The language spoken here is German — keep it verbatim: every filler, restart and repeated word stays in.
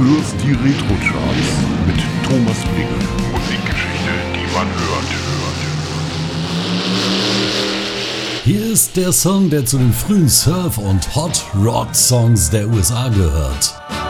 hörst die Retro-Charts mit Thomas Blicke. Musikgeschichte, die man hört, hört. Hier ist der Song, der zu den frühen Surf- und Hot-Rod-Songs der U S A gehört.